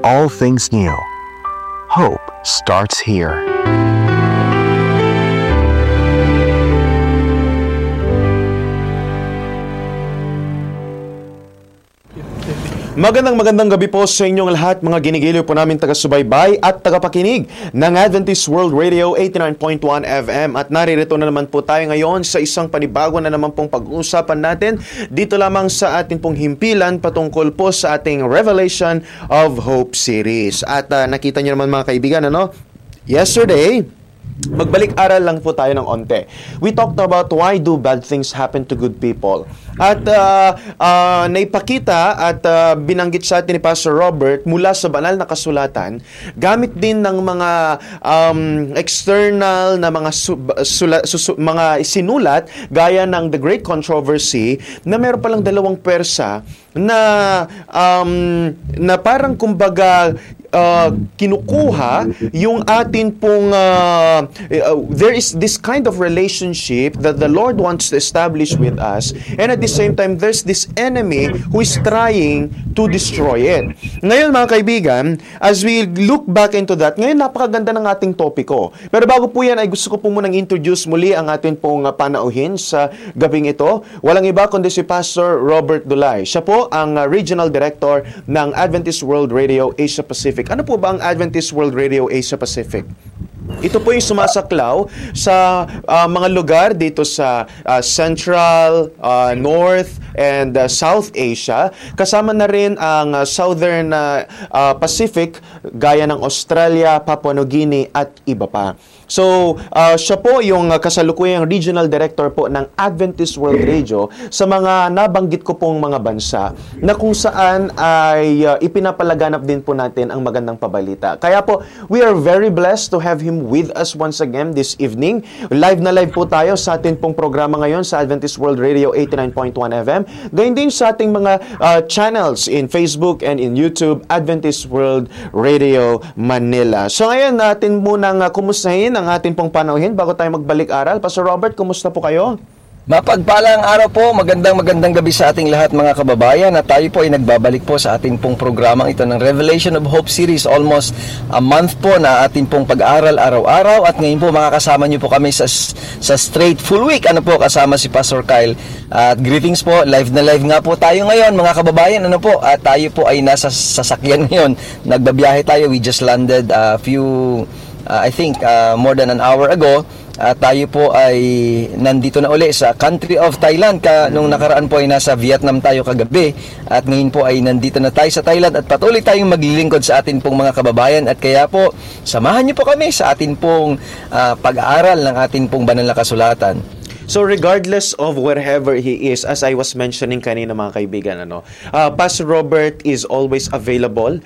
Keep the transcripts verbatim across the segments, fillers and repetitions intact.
all things new. Hope starts here. Magandang magandang gabi po sa inyong lahat, mga ginigiliw po namin taga-subaybay at tagapakinig ng Adventist World Radio eighty-nine point one F M. At naririto na naman po tayo ngayon sa isang panibago na naman pong pag-uusapan natin dito lamang sa ating pong himpilan patungkol po sa ating Revelation of Hope series. At uh, nakita niyo naman mga kaibigan, ano? Yesterday, magbalik-aral lang po tayo ng onte. We talked about why do bad things happen to good people. At uh, uh, naipakita at uh, binanggit sa atin ni Pastor Robert mula sa banal na kasulatan, gamit din ng mga um, external na mga su- sula- susu- mga sinulat gaya ng The Great Controversy na meron palang dalawang persa na um, na parang kumbaga uh, kinukuha yung atin pong uh, uh, there is this kind of relationship that the Lord wants to establish with us, and at the same time there's this enemy who is trying to destroy it. Ngayon mga kaibigan, as we look back into that, ngayon napakaganda ng ating topiko. Pero bago po yan ay gusto ko po munang introduce muli ang atin pong uh, panauhin sa gabing ito. Walang iba kundi si Pastor Robert Dulay. Siya po ang uh, Regional Director ng Adventist World Radio Asia Pacific. Ano po ba ang Adventist World Radio Asia Pacific? Ito po yung sumasaklaw sa uh, mga lugar dito sa uh, Central, uh, North, and uh, South Asia. Kasama na rin ang uh, Southern uh, uh, Pacific, gaya ng Australia, Papua New Guinea, at iba pa. So, uh, siya po yung uh, kasalukuyang Regional Director po ng Adventist World Radio sa mga nabanggit ko pong mga bansa na kung saan ay uh, ipinapalaganap din po natin ang magandang pabalita. Kaya po, we are very blessed to have him with us once again this evening. Live na live po tayo sa ating pong programa ngayon sa Adventist World Radio eighty-nine point one F M. Gayun din sa ating mga uh, channels in Facebook and in YouTube, Adventist World Radio Manila. So ngayon natin munang uh, kumustahin ang ating pong panauhin bago tayo magbalik-aral. Pastor Robert, kumusta po kayo? Mapagpalang araw po, magandang magandang gabi sa ating lahat mga kababayan, at tayo po ay nagbabalik po sa ating pong programang ito ng Revelation of Hope series. Almost a month po na ating pong pag-aaral araw-araw, at ngayon po makakasama niyo po kami sa, sa straight full week. Ano po, kasama si Pastor Kyle. At greetings po, live na live nga po tayo ngayon mga kababayan. Ano po, at tayo po ay nasa sasakyan ngayon. Nagbabiyahe tayo, we just landed a few Uh, I think uh, more than an hour ago. At uh, tayo po ay nandito na uli sa country of Thailand. Ka, nung nakaraan po ay nasa Vietnam tayo kagabi. At ngayon po ay nandito na tayo sa Thailand. At patuloy tayong maglilingkod sa atin pong mga kababayan. At kaya po, samahan niyo po kami sa atin pong uh, pag-aaral ng atin pong banal na kasulatan. So regardless of wherever he is, as I was mentioning kanina mga kaibigan, ano, uh, Pastor Robert is always available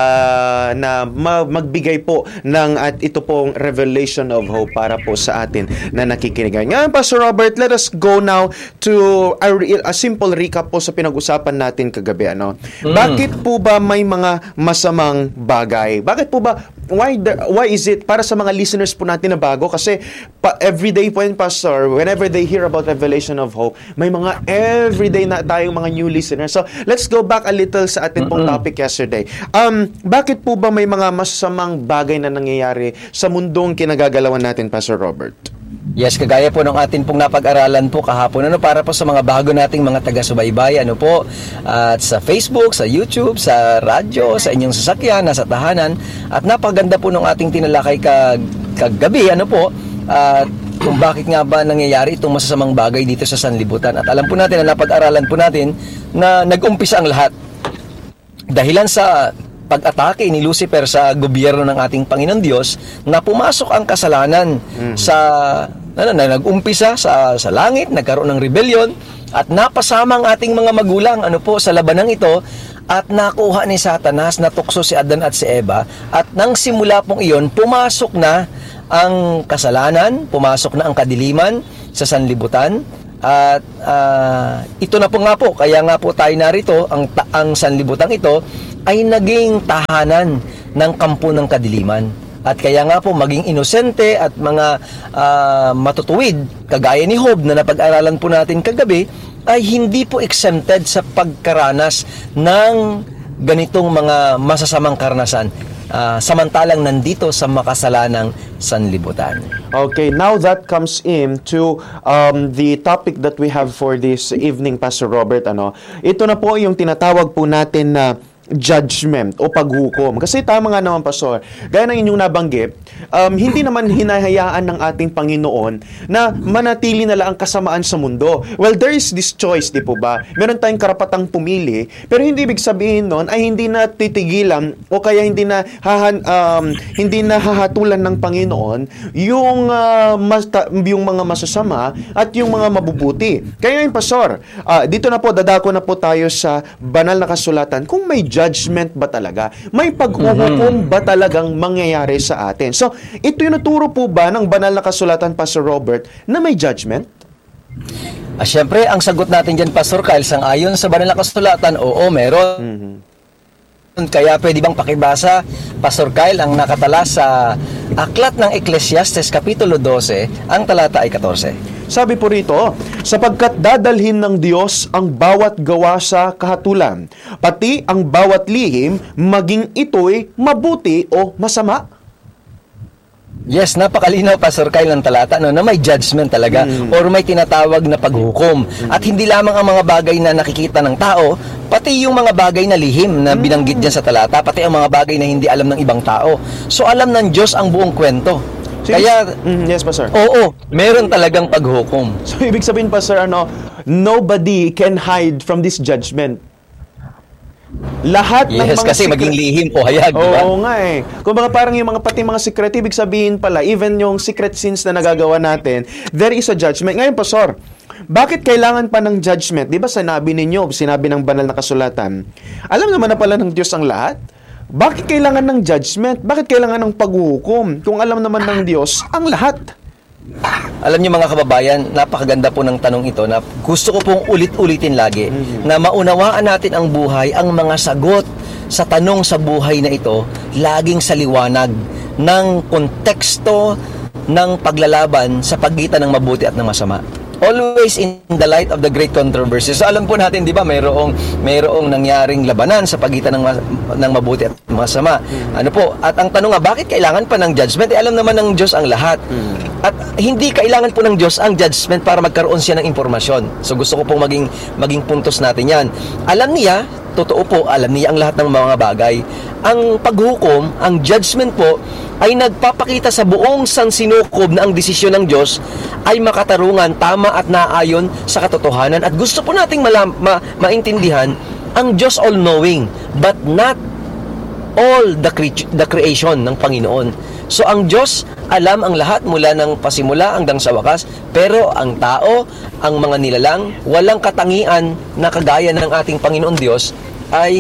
uh, na ma- magbigay po ng at ito pong revelation of hope para po sa atin na nakikinig. Ngayon, Pastor Robert, let us go now to a, a simple recap po sa pinag-usapan natin kagabi. Ano? Mm. Bakit po ba may mga masamang bagay? Bakit po ba Why the, why is it para sa mga listeners po natin na bago, kasi pa, everyday po yun, Pastor, whenever they hear about Revelation of Hope, may mga everyday na tayong mga new listeners. So let's go back a little sa atin pong topic yesterday. Um, bakit po ba may mga masamang bagay na nangyayari sa mundong kinagagalawan natin, Pastor Robert? Yes, kagaya po ng atin pong napag-aralan po kahapon, ano, para po sa mga bago nating mga taga-subaybay, ano po, at sa Facebook, sa YouTube, sa radyo, sa inyong sasakyan, nasa tahanan, at napaganda po ng ating tinalakay kag kagabi, ano po, at kung bakit nga ba nangyayari itong masasamang bagay dito sa sanlibutan. At alam po natin, na napag-aralan po natin na nag-umpisa ang lahat dahilan sa pag-atake ni Lucifer sa gobyerno ng ating Panginoon Diyos, na pumasok ang kasalanan mm-hmm. sa ano, na nag-umpisa sa sa langit, nagkaroon ng rebellion, at napasama ang ating mga magulang, ano po, sa labanang ito, at nakuha ni Satanas, natukso si Adan at si Eva, at nang simula pong iyon, pumasok na ang kasalanan, pumasok na ang kadiliman sa sanlibutan. At uh, ito na po nga po, kaya nga po tayo narito, ang, ang sanlibutan ito ay naging tahanan ng kampo ng kadiliman. At kaya nga po, maging inosente at mga uh, matutuwid, kagaya ni Job na napag-aralan po natin kagabi, ay hindi po exempted sa pagkaranas ng ganitong mga masasamang karanasan uh, samantalang nandito sa makasalanang sanlibutan. Okay, now that comes into um, the topic that we have for this evening, Pastor Robert. Ano, ito na po yung tinatawag po natin na judgment o paghukom. Kasi tama nga naman, Pastor, gaya ng inyong nabanggit, um, hindi naman hinahayaan ng ating Panginoon na manatili na lang ang kasamaan sa mundo. Well, there is this choice, di po ba? Meron tayong karapatang pumili, pero hindi ibig sabihin nun ay hindi na titigilan o kaya hindi na hahan, um, hindi na hahatulan ng Panginoon yung, uh, masta, yung mga masasama at yung mga mabubuti. Kaya ngayon, Pastor, uh, dito na po, dadako na po tayo sa banal na kasulatan kung may judgment ba talaga? May paghuhukom ba talagang mangyayari sa atin? So, ito yung naturo po ba ng banal na kasulatan, Pastor Robert, na may judgment? Ah, Siyempre, ang sagot natin dyan, Pastor Kyle, sang-ayon sa banal na kasulatan, oo, meron. Mm-hmm. Kaya pwede bang pakibasa, Pastor Kyle, ang nakatala sa Aklat ng Ecclesiastes, Kapitulo twelve, ang talata ay fourteen. Sabi po rito, sapagkat dadalhin ng Diyos ang bawat gawa sa kahatulan, pati ang bawat lihim, maging ito'y mabuti o masama. Yes, napakalinaw, Pastor Kyle, ng talata, no, na may judgment talaga Mm. or may tinatawag na paghukom. Mm. At hindi lamang ang mga bagay na nakikita ng tao, pati yung mga bagay na lihim na binanggit dyan sa talata, pati ang mga bagay na hindi alam ng ibang tao. So, alam ng Diyos ang buong kwento. Kaya, mm, yes, Pastor. oo, meron talagang paghukom. So, ibig sabihin, Pastor, ano, nobody can hide from this judgment. Lahat ng Yes, mga kasi secret- maging lihim o hayag, di ba? Oo nga eh. Kung baka parang yung mga pati mga secret, ibig sabihin pala, even yung secret sins na nagagawa natin, there is a judgment. Ngayon, Pastor, bakit kailangan pa ng judgment? Di ba sinabi ninyo, sinabi ng banal na kasulatan, alam naman na pala ng Diyos ang lahat? Bakit kailangan ng judgment? Bakit kailangan ng paghuhukom? Kung alam naman ng Diyos ang lahat. Alam niyo mga kababayan, napakaganda po ng tanong ito na gusto ko pong ulit-ulitin lagi mm-hmm. na maunawaan natin ang buhay, ang mga sagot sa tanong sa buhay na ito, laging sa liwanag ng konteksto ng paglalaban sa pagitan ng mabuti at ng masama. Always in the light of the great controversy. So alam po natin, di ba, mayroong mayroong nangyaring labanan sa pagitan ng mas, ng mabuti at masama. Mm. Ano po? At ang tanong nga, bakit kailangan pa ng judgment? Eh, alam naman ng Diyos ang lahat. Mm. At hindi kailangan po ng Diyos ang judgment para magkaroon siya ng impormasyon. So gusto ko pong maging maging puntos natin 'yan. Alam niya, totoo po, alam niya ang lahat ng mga bagay. Ang paghukom, ang judgment po, ay nagpapakita sa buong sansinukob na ang desisyon ng Diyos ay makatarungan, tama at naayon sa katotohanan. At gusto po nating malam, ma, maintindihan, ang Diyos all-knowing, but not all the, cre- the creation ng Panginoon. So ang Diyos, alam ang lahat mula ng pasimula hanggang sa wakas, pero ang tao, ang mga nilalang, walang katangian na kagaya ng ating Panginoon Diyos, ay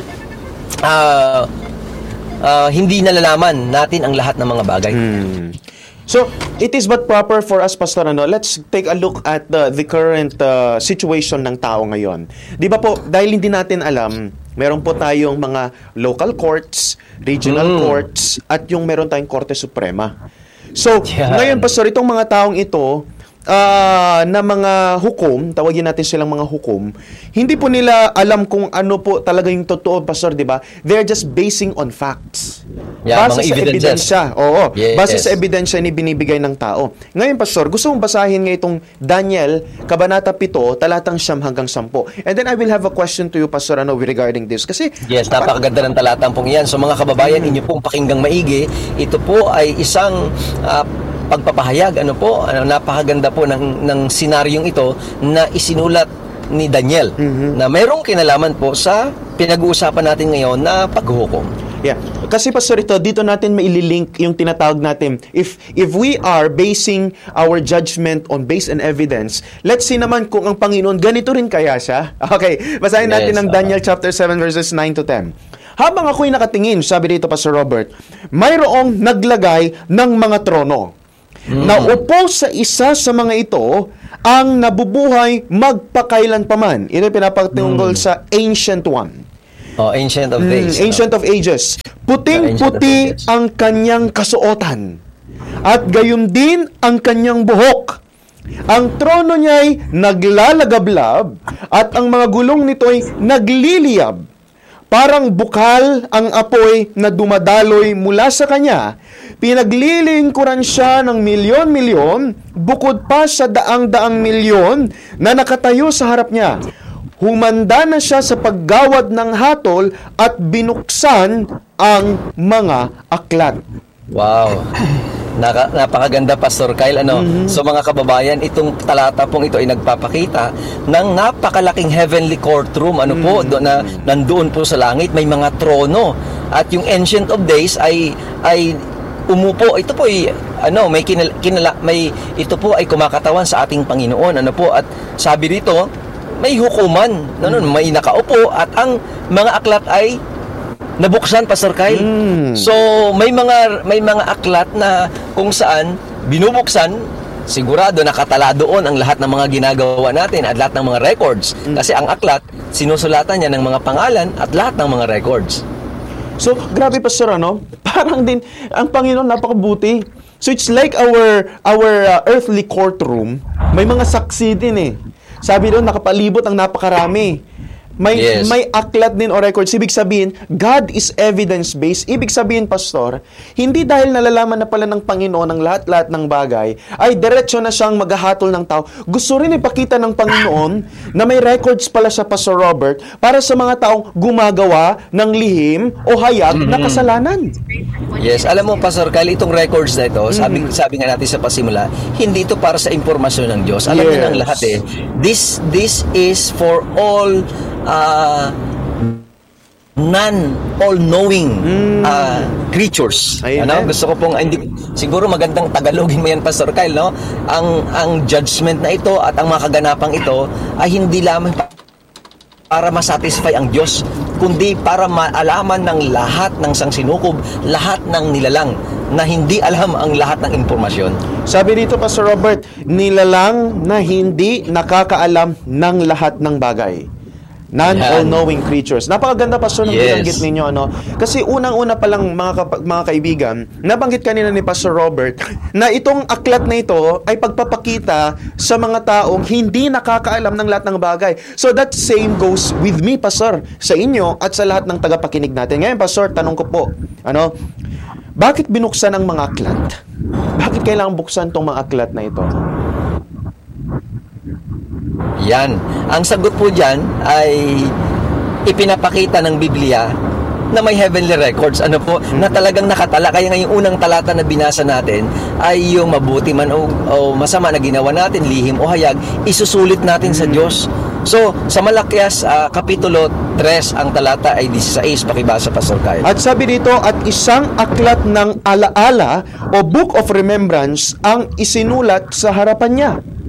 uh, uh, hindi nalalaman natin ang lahat ng mga bagay. Hmm. So, it is but proper for us, Pastor, ano, let's take a look at the, the current uh, situation ng tao ngayon. Di ba po, dahil hindi natin alam, meron po tayong mga local courts, regional mm. courts, at yung meron tayong Korte Suprema. So, yeah. Ngayon, Pastor, itong mga taong ito, Uh, na mga hukom, tawagin natin silang mga hukom, hindi po nila alam kung ano po talaga yung totoo, Pastor, di ba? They're just basing on facts. Yeah, base mga sa evidences. ebidensya. Oo, yes. Base sa ebidensya ni binibigay ng tao. Ngayon, Pastor, gusto mong basahin nga itong Daniel, Kabanata seven, talatang siyam hanggang sampo. And then I will have a question to you, Pastor, ano, regarding this. Kasi, yes, napakaganda ng talatang pong iyan. So mga kababayan, hmm. inyo pong pakinggang maigi, ito po ay isang uh, pagpapahayag, ano po, ano, napakaganda po ng, ng senaryong ito na isinulat ni Daniel mm-hmm. na mayroong kinalaman po sa pinag-uusapan natin ngayon na paghuhukom. Yeah. Kasi Pastor, ito, dito natin maililink yung tinatawag natin. If if we are basing our judgment on base and evidence, let's see naman kung ang Panginoon ganito rin kaya siya. Okay, basahin natin yes, ng Daniel uh, chapter seven verses nine to ten. Habang ako'y nakatingin, sabi dito Pastor Robert, mayroong naglagay ng mga trono. Mm. Naupo sa isa sa mga ito ang nabubuhay magpakailanpaman. Ito pinapatungkol mm. sa Ancient One. Oh, Ancient of Days. Mm, Ancient of Ages. Puting-puti ang kanyang kasuotan. At gayon din ang kanyang buhok. Ang trono niya'y naglalagablab at ang mga gulong nito'y nagliliyab. Parang bukal ang apoy na dumadaloy mula sa kanya. Pinaglilingkuran siya ng milyon-milyon, bukod pa sa daang-daang milyon na nakatayo sa harap niya. Humanda na siya sa paggawad ng hatol at binuksan ang mga aklat. Wow. Naka, napakaganda, Pastor Kyle. Ano? Mm-hmm. So mga kababayan, itong talata pong ito ay nagpapakita ng napakalaking heavenly courtroom. Ano po, mm-hmm. do, na nandoon po sa langit, may mga trono. At yung Ancient of Days ay ay umupo. Ito po ay ano, may kinala, kinala may ito po ay kumakatawan sa ating Panginoon. Ano po? At sabi dito, may hukuman, ano, may nakaupo at ang mga aklat ay nabuksan, Pastor Kyle. Mm. So may mga may mga aklat na kung saan binubuksan, sigurado nakatala doon ang lahat ng mga ginagawa natin at lahat ng mga records. Mm. Kasi ang aklat, sinusulatan niya ng mga pangalan at lahat ng mga records. So, grabe, Pastor, ano? Parang din, ang Panginoon napakabuti. So, it's like our our uh, earthly courtroom. May mga saksi din eh. Sabi doon, nakapalibot ang napakarami. May yes. may aklat din o records. Ibig sabihin, God is evidence-based. Ibig sabihin, Pastor, hindi dahil nalalaman na pala ng Panginoon ang lahat-lahat ng bagay, ay diretso na siyang maghahatol ng tao. Gusto rin ipakita ng Panginoon na may records pala sa Pastor Robert para sa mga taong gumagawa ng lihim o hayag mm-hmm. na kasalanan. Yes, alam mo, Pastor Kyle, itong records na ito, mm-hmm. sabi, sabi nga natin sa pasimula, hindi ito para sa impormasyon ng Diyos. Alam yes. niyo ng lahat eh. This, this is for all Uh, non-all-knowing mm. uh, creatures. Amen. Ano? Gusto ko pong, hindi, siguro magandang Tagalogin mo yan, Pastor Kyle, no? Ang, ang judgment na ito at ang mga kaganapang ito ay hindi lamang para masatisfy ang Diyos, kundi para maalaman ng lahat ng sangsinukob, lahat ng nilalang na hindi alam ang lahat ng impormasyon. Sabi dito, Pastor Robert, nilalang na hindi nakakaalam ng lahat ng bagay. Non-all-knowing creatures. Napakaganda, Pastor, ng yes. binanggit ninyo, ano? Kasi unang-una pa lang, mga, kap- mga kaibigan, nabanggit kanina ni Pastor Robert na itong aklat na ito ay pagpapakita sa mga taong hindi nakakaalam ng lahat ng bagay. So that same goes with me, Pastor, sa inyo at sa lahat ng tagapakinig natin. Ngayon, Pastor, tanong ko po, ano? Bakit binuksan ang mga aklat? Bakit kailangan buksan tong mga aklat na ito? Yan. Ang sagot po dyan ay ipinapakita ng Biblia na may heavenly records. Ano po? Na talagang nakatala. Kaya nga yung unang talata na binasa natin ay yung mabuti man o, o masama na ginawa natin, lihim o hayag, isusulit natin sa Diyos. So, sa Malakias, uh, Kapitulo tres, ang talata ay sixteen. Pakibasa, Pastor Kyle. At sabi dito, at isang aklat ng alaala o Book of Remembrance ang isinulat sa harapan niya.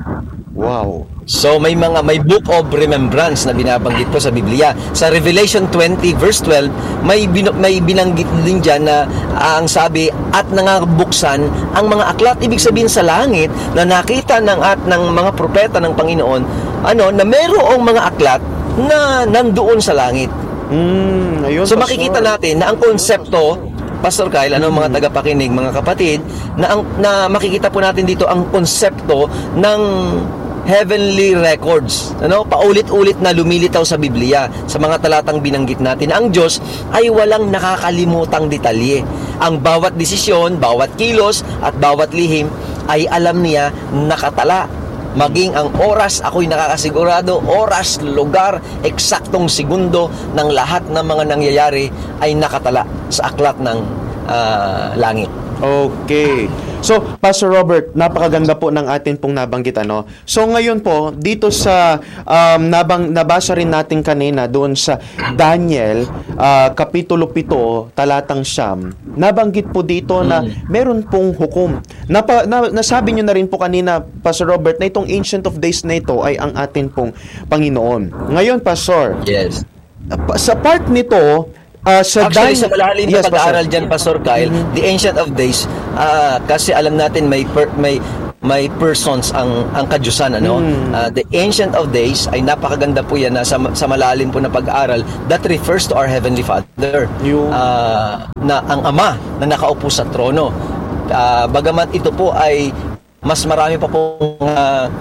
Wow. So may mga may book of remembrance na binabanggit po sa Biblia. Sa Revelation twenty verse twelve, may bin, may binanggit din diyan na uh, ang sabi at nangabuksan ang mga aklat, ibig sabihin sa langit na nakita ng at ng mga propeta ng Panginoon, ano, na mayroong mga aklat na nandoon sa langit. Mm, ayun, so makikita natin na ang konsepto, Pastor Kyle, ano mga tagapakinig, mga kapatid, na ang na makikita po natin dito ang konsepto ng heavenly records. Ano? Paulit-ulit na lumilitaw sa Biblia, sa mga talatang binanggit natin. Ang Diyos ay walang nakakalimutang detalye. Ang bawat desisyon, bawat kilos, at bawat lihim ay alam niya, nakatala. Maging ang oras, ako'y nakakasigurado, oras, lugar, eksaktong segundo ng lahat ng mga nangyayari ay nakatala sa aklat ng uh, langit. Okay. So, Pastor Robert, napakaganda po ng atin pong nabanggit, ano. So, ngayon po, dito sa um, nabang, nabasa rin natin kanina doon sa Daniel, uh, Kapitulo pito, talatang siyam, nabanggit po dito na meron pong hukom. Napa, na, nasabi nyo na rin po kanina, Pastor Robert, na itong Ancient of Days na ito ay ang atin pong Panginoon. Ngayon, Pastor, yes. sa part nito, Uh, sa Actually, Dan- sa malalim yes, na pag-aaral dyan, Pastor Kyle, mm-hmm. the Ancient of Days, uh, kasi alam natin may per, may may persons ang ang kadyusan, ano? Mm. Uh, the Ancient of Days ay napakaganda po yan na sa, sa malalim po na pag-aaral that refers to our Heavenly Father. Uh, na ang Ama na nakaupo sa trono. Uh, bagamat ito po ay mas marami pa pong uh,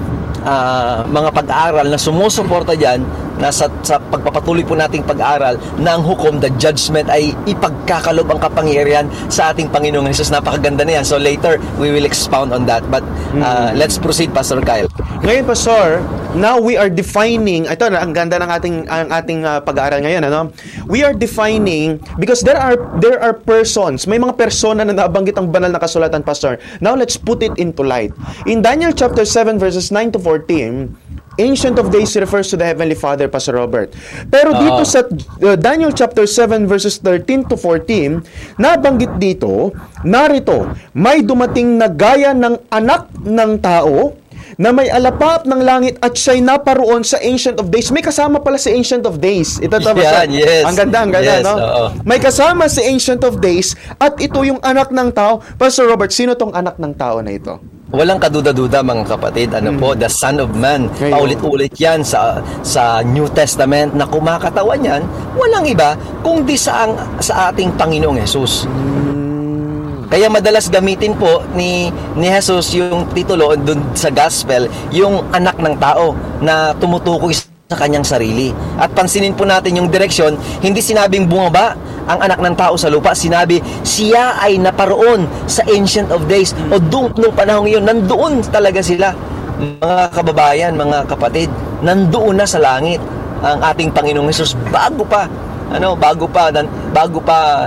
ah, mga pag-aaral na sumusuporta diyan na sa, sa pagpapatuloy po nating pag-aaral na ang hukom, the judgment ay ipagkakalob ang kapangyarihan sa ating Panginoong Hesus. Napakaganda na yan. So later, we will expound on that. But uh, let's proceed, Pastor Kyle. Ngayon, Pastor, now we are defining, ito na, ang ganda ng ating, ang ating uh, pag-aaral ngayon, ano? We are defining, because there are, there are persons, may mga persona na nabanggit ang banal na kasulatan, Pastor. Now, let's put it into light. In Daniel chapter seven, verses nine to fourteen, Ancient of Days refers to the Heavenly Father, Pastor Robert. Pero dito Oo. sa uh, Daniel chapter seven, verses thirteen to fourteen, nabanggit dito, narito, may dumating na gaya ng anak ng tao, na may alapap ng langit at siya'y naparoon sa Ancient of Days. May kasama pala si Ancient of Days. Ito tama Yan, yes. Ang ganda, ang ganda, Yes, no? oo. May kasama si Ancient of Days at ito yung anak ng tao. Pastor Robert, sino tong anak ng tao na ito? Walang kaduda-duda, mga kapatid. Ano po, the Son of Man. Ngayon. Paulit-ulit yan sa sa New Testament na kumakatawan yan. Walang iba kundi sa, ang, sa ating Panginoong Hesus. Kaya madalas gamitin po ni ni Jesus yung titulo dun sa gospel, yung anak ng tao na tumutukoy sa kanyang sarili. At pansinin po natin yung direksyon, hindi sinabing bumaba ang anak ng tao sa lupa, sinabi siya ay naparoon sa Ancient of Days o doon nung panahon iyon, nandoon talaga sila. Mga kababayan, mga kapatid, nandoon na sa langit ang ating Panginoong Hesus bago pa ano, bago pa bago pa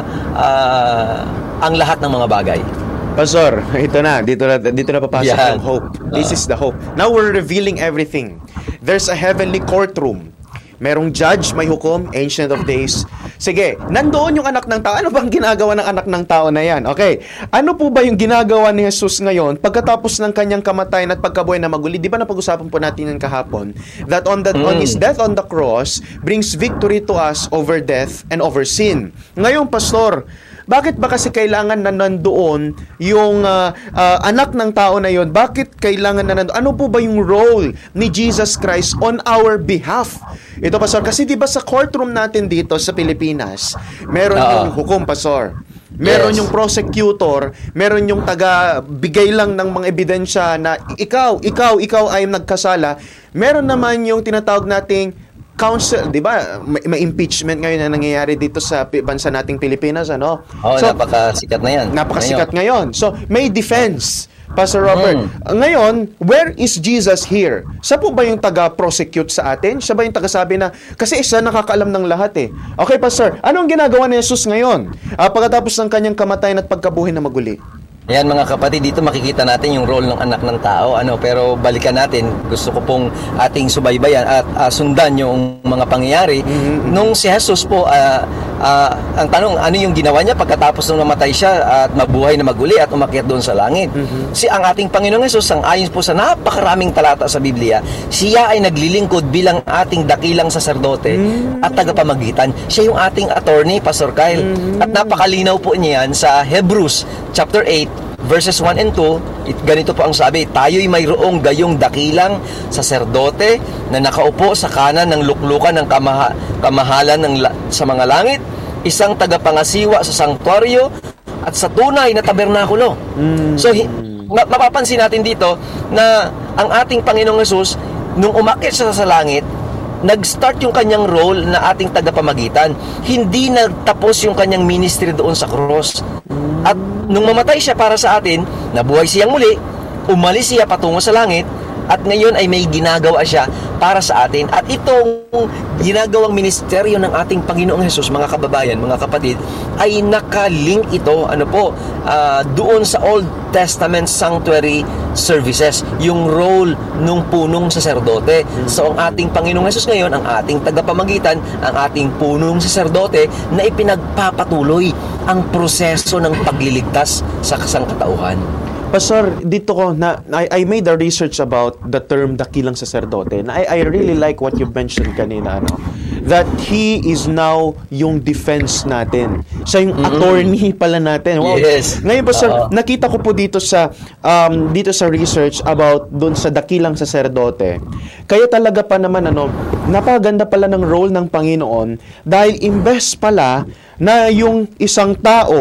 uh, ang lahat ng mga bagay. Pastor, ito na, dito na, dito na papasok Yan. yung hope. This is the hope. Now we're revealing everything. There's a heavenly courtroom. Merong judge, may hukom, Ancient of Days. Sige, nandoon yung anak ng tao. Ano bang ginagawa ng anak ng tao na yan? Okay, ano po ba yung ginagawa ni Jesus ngayon pagkatapos ng kanyang kamatayan at pagkabuhay na maguli? Di ba napag-usapan po natin yung kahapon that on, the, mm. on His death on the cross brings victory to us over death and over sin. Ngayon, Pastor, bakit ba kasi kailangan na nandoon yung uh, uh, anak ng tao na yon? Bakit kailangan na nandoon? Ano po ba yung role ni Jesus Christ on our behalf? Ito, Pastor, kasi di ba sa courtroom natin dito sa Pilipinas, meron Oo. yung hukom, Pastor. Meron Yes. yung prosecutor, meron yung taga-bigay lang ng mga ebidensya na ikaw, ikaw, ikaw ay nagkasala. Meron naman yung tinatawag nating counsel, di ba? May, may impeachment ngayon na nangyayari dito sa pi- bansa nating Pilipinas, ano? Oh, So, napakasikat na yan. napakasikat ngayon. So, may defense, Pastor Robert. Mm. Ngayon, where is Jesus here? Siya po ba yung taga-prosecute sa atin? Siya ba yung taga-sabi na, kasi siya nakakaalam ng lahat eh. Okay, Pastor, anong ginagawa ni Jesus ngayon? Ah, pagkatapos ng kanyang kamatayan at pagkabuhay na maguli? Yan, mga kapatid, dito makikita natin yung role ng anak ng tao. Ano, pero balikan natin, gusto ko pong ating subaybayan at uh, sundan yung mga pangyayari. Mm-hmm. Nung si Jesus po, uh, uh, ang tanong, ano yung ginawa niya pagkatapos nung namatay siya at mabuhay na maguli at umakyat doon sa langit? Mm-hmm. Si ang ating Panginoong Hesus, ang ayon po sa napakaraming talata sa Biblia, siya ay naglilingkod bilang ating dakilang saserdote mm-hmm. at tagapamagitan. Siya yung ating attorney, Pastor Kyle. Mm-hmm. At napakalinaw po niya yan sa Hebrews chapter eight, verses one and two, it, ganito po ang sabi, tayo'y mayroong gayong dakilang saserdote na nakaupo sa kanan ng luklukan ng kamaha, kamahalan ng la, sa mga langit, isang tagapangasiwa sa sanktuaryo at sa tunay na tabernakulo. Mm. So, hi, ma, mapapansin natin dito na ang ating Panginoong Hesus, nung umakyat siya sa langit, nag-start yung kanyang role na ating tagapamagitan. Hindi nagtapos yung kanyang ministry doon sa cross. At nung mamatay siya para sa atin, nabuhay siyang muli, umalis siya patungo sa langit, at ngayon ay may ginagawa siya para sa atin. At itong ginagawang ministeryo ng ating Panginoong Hesus, mga kababayan, mga kapatid, ay nakalink ito, ano po, uh, doon sa Old Testament sanctuary services, yung role nung punong saserdote. So ang ating Panginoong Hesus ngayon, ang ating tagapamagitan, ang ating punong saserdote na ipinagpapatuloy ang proseso ng pagliligtas sa sangkatauhan. Pastor, dito ko na I, I made a research about the term dakilang saserdote. And I, I really like what you mentioned kanina, ano, that he is now yung defense natin. Siya yung mm-hmm. attorney pala natin. Wow. Yes. Ngayon, Pastor, uh, nakita ko po dito sa um, dito sa research about doon sa dakilang saserdote. Kaya talaga pa naman, ano, napakaganda pala ng role ng Panginoon dahil imbes pala na yung isang tao